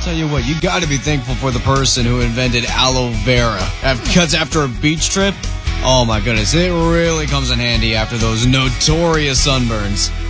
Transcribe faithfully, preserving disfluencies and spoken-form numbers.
Tell you what, you got to be thankful for the person who invented aloe vera. Because after a beach trip, oh my goodness, it really comes in handy after those notorious sunburns.